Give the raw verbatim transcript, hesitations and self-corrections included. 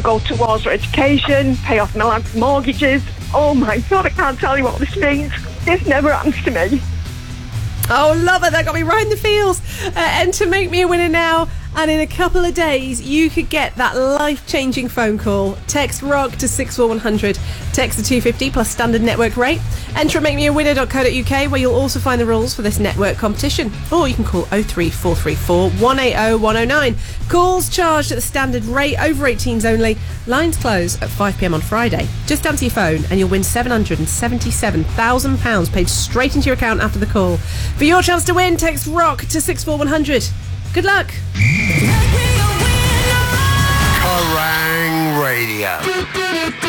go towards her education, pay off my lad's mortgages. Oh my God, I can't tell you what this means. This never happens to me. Oh, love it. That got me right in the feels. Uh, enter Make Me a Winner now, and in a couple of days you could get that life-changing phone call. Text ROCK to six four one hundred. Text the two fifty plus standard network rate. Enter at make me a winner dot co dot uk, where you'll also find the rules for this network competition. Or you can call oh three four three four, one eight oh, one oh nine. Calls charged at the standard rate, over eighteens only. Lines close at five p m on Friday. Just answer your phone and you'll win seven hundred seventy-seven thousand pounds paid straight into your account after the call. For your chance to win, text ROCK to six four one hundred. Good luck. Kerrang! Radio.